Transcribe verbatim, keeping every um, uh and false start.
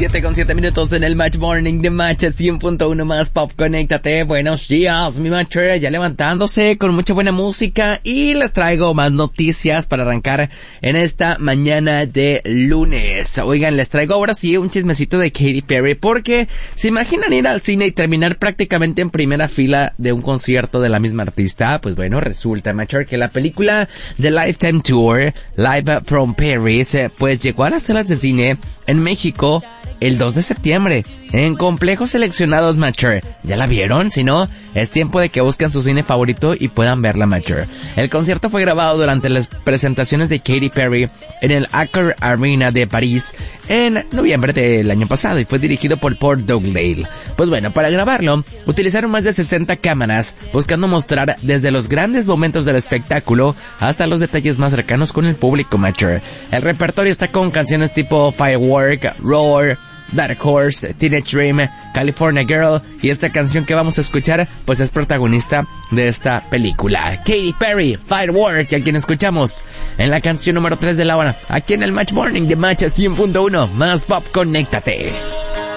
siete con siete minutos en el Match Morning de Match cien punto uno más Pop. Conéctate. Buenos días, mi Matcher, ya levantándose con mucha buena música y les traigo más noticias para arrancar en esta mañana de lunes. Oigan, les traigo ahora sí un chismecito de Katy Perry, porque se imaginan ir al cine y terminar prácticamente en primera fila de un concierto de la misma artista. Pues bueno, resulta, Matcher, que la película The Lifetime Tour, Live from Paris, pues llegó a las salas de cine en México el dos de septiembre, en complejos seleccionados, Matcher. ¿Ya la vieron? Si no, es tiempo de que busquen su cine favorito y puedan verla, Matcher. El concierto fue grabado durante las presentaciones de Katy Perry en el Accor Arena de París en noviembre del año pasado y fue dirigido por Paul Douglas. Pues bueno, para grabarlo, utilizaron más de sesenta cámaras, buscando mostrar desde los grandes momentos del espectáculo hasta los detalles más cercanos con el público, Matcher. El repertorio está con canciones tipo Firework, Roar, Dark Horse, Teenage Dream, California Girl, y esta canción que vamos a escuchar pues es protagonista de esta película. Katy Perry, Firework, a quien escuchamos en la canción número tres de la hora, aquí en el Match Morning de Match cien punto uno más Pop. Conéctate.